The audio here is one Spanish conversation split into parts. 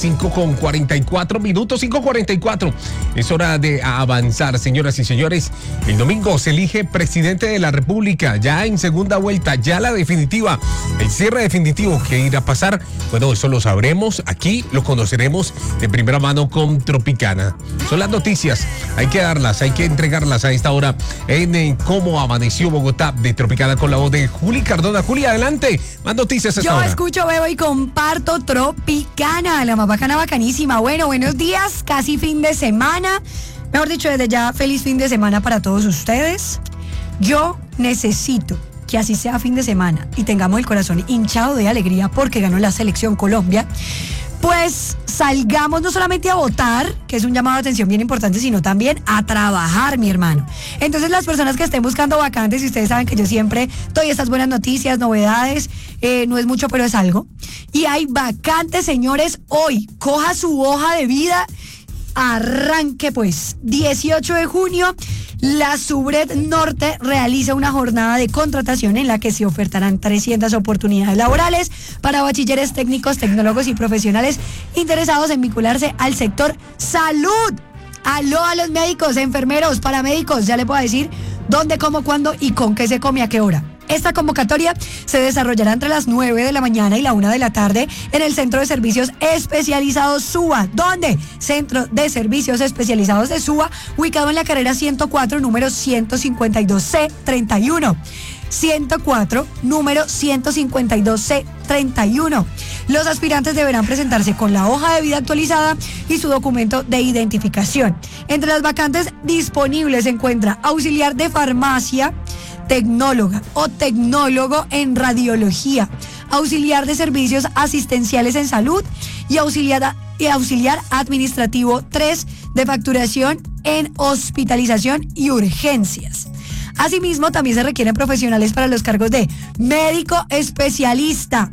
5:44, 5:44. Es hora de avanzar, señoras y señores. El domingo se elige presidente de la República, ya en segunda vuelta, ya la definitiva, el cierre definitivo que irá a pasar. Bueno, eso lo sabremos aquí, lo conoceremos de primera mano con Tropicana. Son las noticias, hay que darlas, hay que entregarlas a esta hora en Cómo Amaneció Bogotá de Tropicana con la voz de Juli Cardona. Juli, adelante, más noticias a esta hora. Yo escucho, veo y comparto Tropicana, la más bacana, bacanísima. Bueno, buenos días, casi fin de semana. Mejor dicho, desde ya, feliz fin de semana para todos ustedes. Yo necesito que así sea fin de semana y tengamos el corazón hinchado de alegría porque ganó la selección Colombia. Pues salgamos no solamente a votar, que es un llamado de atención bien importante, sino también a trabajar, mi hermano. Entonces, las personas que estén buscando vacantes, y ustedes saben que yo siempre doy estas buenas noticias, novedades, no es mucho, pero es algo. Y hay vacantes, señores, hoy. Coja su hoja de vida, arranque pues. 18 de junio, la Subred Norte realiza una jornada de contratación en la que se ofertarán 300 oportunidades laborales para bachilleres, técnicos, tecnólogos y profesionales interesados en vincularse al sector salud. Aló a los médicos, enfermeros, paramédicos, ya le puedo decir dónde, cómo, cuándo y con qué se come a qué hora. Esta convocatoria se desarrollará entre las 9 de la mañana y la 1 de la tarde en el Centro de Servicios Especializados SUA. ¿Dónde? Centro de Servicios Especializados de SUA, ubicado en la carrera 104, número 152C31. 104, número 152C31. Los aspirantes deberán presentarse con la hoja de vida actualizada y su documento de identificación. Entre las vacantes disponibles se encuentra auxiliar de farmacia, tecnóloga o tecnólogo en radiología, auxiliar de servicios asistenciales en salud y auxiliar administrativo 3 de facturación en hospitalización y urgencias. Asimismo, también se requieren profesionales para los cargos de médico especialista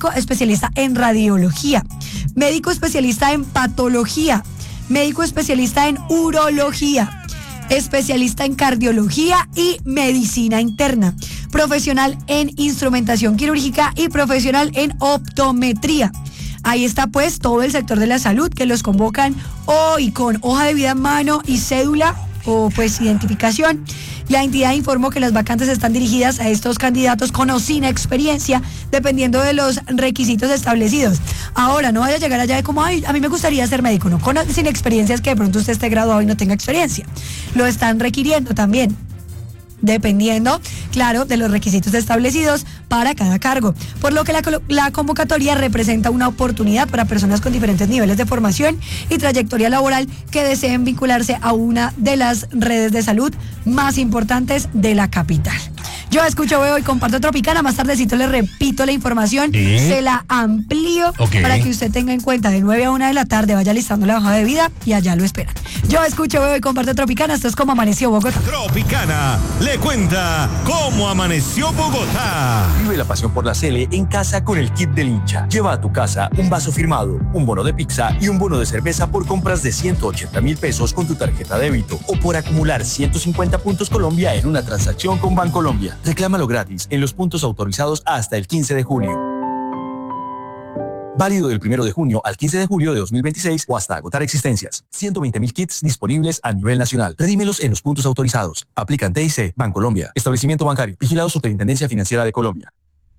en radiología, médico especialista en patología, médico especialista en urología, especialista en cardiología y medicina interna, profesional en instrumentación quirúrgica y profesional en optometría. Ahí está pues todo el sector de la salud que los convocan hoy con hoja de vida en mano y cédula o pues identificación. La entidad informó que las vacantes están dirigidas a estos candidatos con o sin experiencia, dependiendo de los requisitos establecidos. Ahora, no vaya a llegar allá de como, ay, a mí me gustaría ser médico, no, sin experiencias, que de pronto usted esté graduado y no tenga experiencia. Lo están requiriendo también, dependiendo, claro, de los requisitos establecidos para cada cargo. Por lo que la convocatoria representa una oportunidad para personas con diferentes niveles de formación y trayectoria laboral que deseen vincularse a una de las redes de salud más importantes de la capital. Yo escucho, veo y comparto Tropicana. Más tardecito les repito la información, se la amplío para que usted tenga en cuenta. De 9 a 1 de la tarde vaya listando la hoja de vida y allá lo esperan. Yo escucho, veo y comparto Tropicana. Esto es Cómo Amaneció Bogotá. Tropicana le cuenta cómo amaneció Bogotá. Vive la pasión por la Sele en casa con el kit del hincha. Lleva a tu casa un vaso firmado, un bono de pizza y un bono de cerveza por compras de 180,000 pesos con tu tarjeta débito o por acumular 150 puntos Colombia en una transacción con Bancolombia. Reclámalo gratis en los puntos autorizados hasta el 15 de junio. Válido del 1 de junio al 15 de julio de 2026 o hasta agotar existencias. 120,000 kits disponibles a nivel nacional. Redímelos en los puntos autorizados. Aplican TIC, Bancolombia. Establecimiento bancario. Vigilado Superintendencia Financiera de Colombia.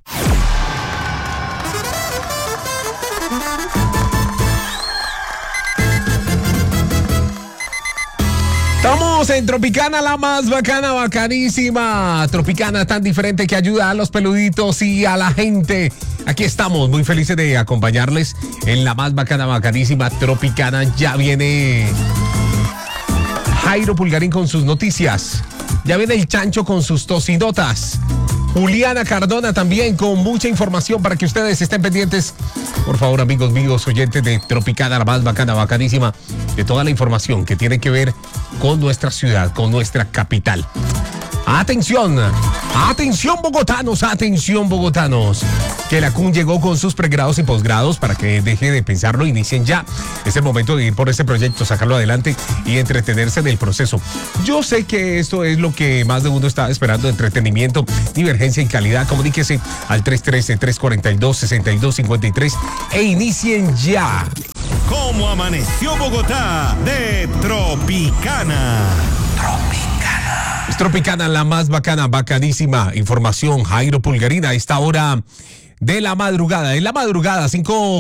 Estamos en Tropicana, la más bacana, bacanísima. Tropicana tan diferente que ayuda a los peluditos y a la gente. Aquí estamos, muy felices de acompañarles en la más bacana, bacanísima Tropicana. Ya viene Jairo Pulgarín con sus noticias. Ya viene el Chancho con sus tocidotas. Juliana Cardona también con mucha información para que ustedes estén pendientes. Por favor, amigos míos, oyentes de Tropicana, la más bacana, bacanísima, de toda la información que tiene que ver con nuestra ciudad, con nuestra capital. Atención, atención bogotanos, que la CUN llegó con sus pregrados y posgrados para que deje de pensarlo, inicien ya. Es el momento de ir por este proyecto, sacarlo adelante y entretenerse en el proceso. Yo sé que esto es lo que más de uno está esperando, entretenimiento, divergencia y calidad. Comuníquese al 313-342-6253 e inicien ya. cómo amaneció Bogotá de Tropicana. Es Tropicana, la más bacana, bacanísima. Información, Jairo Pulgarina, a esta hora de la madrugada. En la madrugada,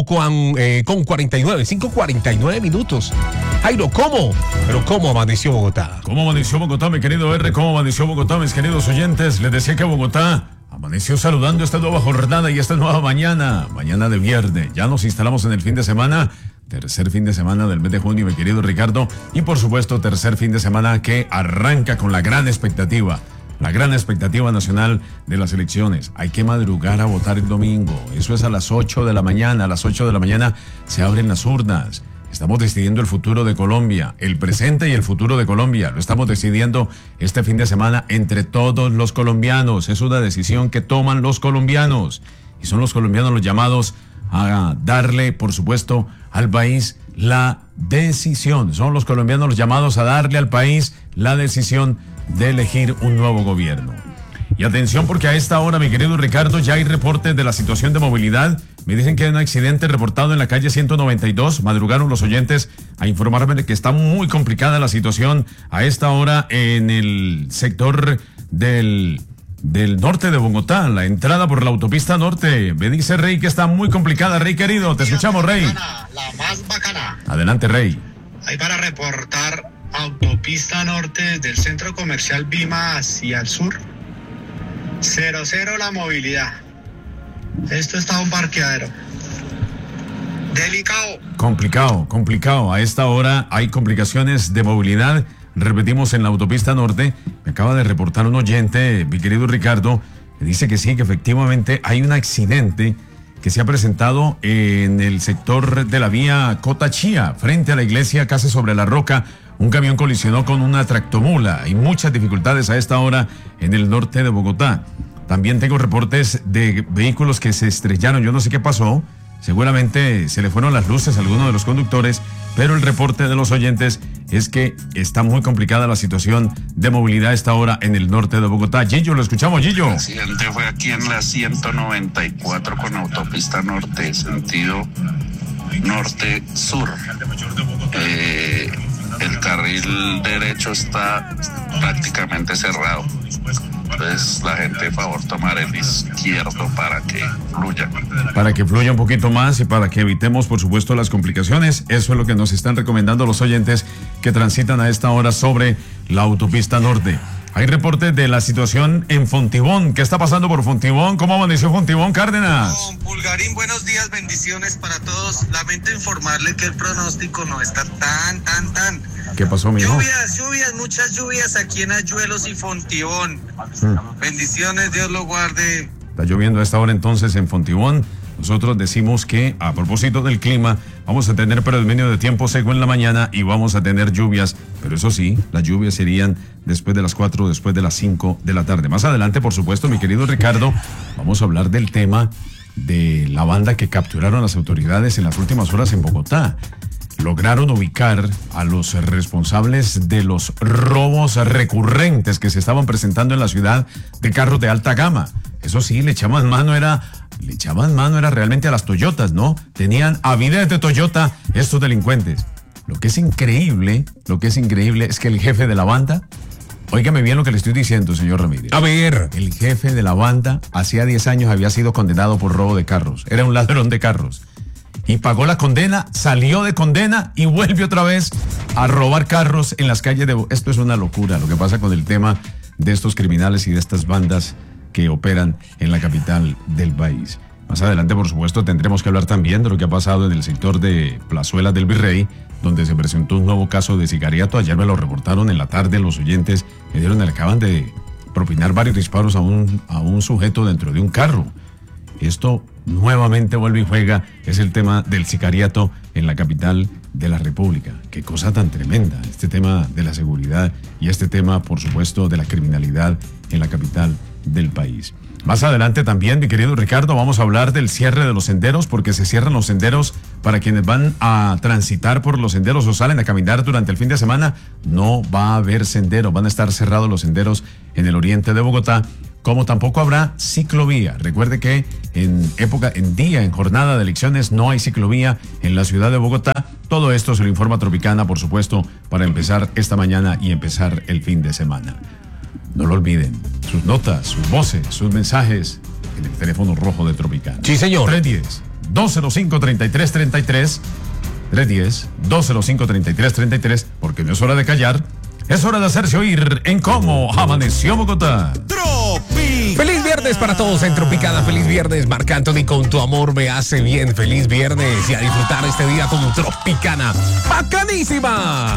5:49 minutos. Jairo, ¿cómo? Pero ¿cómo amaneció Bogotá? ¿Cómo amaneció Bogotá, mi querido R? ¿Cómo amaneció Bogotá, mis queridos oyentes? Les decía que Bogotá amaneció saludando esta nueva jornada y esta nueva mañana de viernes. Ya nos instalamos en el fin de semana, tercer fin de semana del mes de junio, mi querido Ricardo, y por supuesto tercer fin de semana que arranca con la gran expectativa nacional de las elecciones. Hay que madrugar a votar el domingo, eso es a las 8 de la mañana, a las 8 de la mañana se abren las urnas. Estamos decidiendo el futuro de Colombia, el presente y el futuro de Colombia. Lo estamos decidiendo este fin de semana entre todos los colombianos. Es una decisión que toman los colombianos. Y son los colombianos los llamados a darle, por supuesto, al país la decisión. Son los colombianos los llamados a darle al país la decisión de elegir un nuevo gobierno. Y atención, porque a esta hora, mi querido Ricardo, ya hay reportes de la situación de movilidad. Me dicen que hay un accidente reportado en la calle 192. Madrugaron los oyentes a informarme de que está muy complicada la situación a esta hora en el sector del norte de Bogotá, la entrada por la autopista norte. Me dice Rey que está muy complicada. Rey querido, te escuchamos, Rey. La más bacana. Adelante, Rey. Ahí para reportar autopista norte desde el centro comercial Vima hacia el sur. 0 la movilidad. Esto está un parqueadero. Delicado. Complicado. A esta hora hay complicaciones de movilidad. Repetimos, en la autopista norte. Me acaba de reportar un oyente, mi querido Ricardo, que dice que sí, que efectivamente hay un accidente que se ha presentado en el sector de la vía Cotachía, frente a la iglesia Casi sobre la Roca. Un camión colisionó con una tractomula. Hay muchas dificultades a esta hora en el norte de Bogotá. También tengo reportes de vehículos que se estrellaron. Yo no sé qué pasó. Seguramente se le fueron las luces a alguno de los conductores, pero el reporte de los oyentes es que está muy complicada la situación de movilidad a esta hora en el norte de Bogotá. Gillo, lo escuchamos, Gillo. El accidente fue aquí en la 194 con autopista norte, sentido norte-sur. El carril derecho está prácticamente cerrado. Entonces la gente, por favor, tomar el izquierdo para que fluya. Para que fluya un poquito más y para que evitemos, por supuesto, las complicaciones. Eso es lo que nos están recomendando los oyentes que transitan a esta hora sobre la autopista norte. Hay reportes de la situación en Fontibón. ¿Qué está pasando por Fontibón? ¿Cómo amaneció Fontibón, Cárdenas? Don Pulgarín, buenos días, bendiciones para todos. Lamento informarle que el pronóstico no está tan. ¿Qué pasó, mijo? Lluvias, muchas lluvias aquí en Ayuelos y Fontibón. Bendiciones, Dios lo guarde. Está lloviendo a esta hora entonces en Fontibón. Nosotros decimos que a propósito del clima vamos a tener predominio de tiempo seco en la mañana y vamos a tener lluvias, pero eso sí, las lluvias serían después de las 4, después de las 5 de la tarde. Más adelante, por supuesto, mi querido Ricardo, vamos a hablar del tema de la banda que capturaron las autoridades en las últimas horas en Bogotá. Lograron ubicar a los responsables de los robos recurrentes que se estaban presentando en la ciudad de carros de alta gama. Eso sí, le echaban mano era realmente a las Toyotas, ¿no? Tenían avidez de Toyota estos delincuentes. Lo que es increíble es que el jefe de la banda, óigame bien lo que le estoy diciendo, señor Ramírez. A ver. El jefe de la banda hacía 10 años había sido condenado por robo de carros. Era un ladrón de carros. Y pagó la condena, salió de condena y vuelve otra vez a robar carros en las calles de... Esto es una locura, lo que pasa con el tema de estos criminales y de estas bandas que operan en la capital del país. Más adelante, por supuesto, tendremos que hablar también de lo que ha pasado en el sector de Plazuelas del Virrey, donde se presentó un nuevo caso de sicariato. Ayer me lo reportaron en la tarde los oyentes. Acaban de propinar varios disparos a un sujeto dentro de un carro. Esto nuevamente vuelve y juega, es el tema del sicariato en la capital de la República. Qué cosa tan tremenda, este tema de la seguridad y este tema, por supuesto, de la criminalidad en la capital del país. Más adelante también, mi querido Ricardo, vamos a hablar del cierre de los senderos, porque se cierran los senderos para quienes van a transitar por los senderos o salen a caminar durante el fin de semana. No va a haber sendero, van a estar cerrados los senderos en el oriente de Bogotá como tampoco habrá ciclovía. Recuerde que en jornada de elecciones no hay ciclovía en la ciudad de Bogotá. Todo esto se lo informa Tropicana, por supuesto, para empezar esta mañana y empezar el fin de semana. No lo olviden, sus notas, sus voces, sus mensajes en el teléfono rojo de Tropicana. Sí, señor. 310-205-3333. 310-205-3333, porque no es hora de callar, es hora de hacerse oír en Cómo Amaneció Bogotá. Feliz viernes para todos en Tropicana. Feliz viernes, Marc Anthony, con tu amor me hace bien. Feliz viernes y a disfrutar este día con Tropicana. ¡Bacanísima!